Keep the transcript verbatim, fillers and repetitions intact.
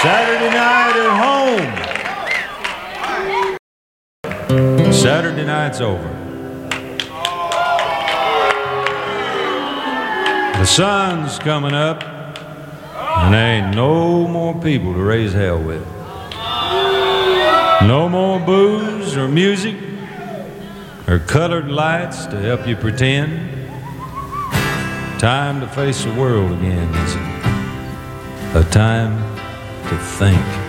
Saturday night at home. Saturday night's over. The sun's coming up, and there ain't no more people to raise hell with. No more booze or music or colored lights to help you pretend. Time to face the world again, is it? A time to think.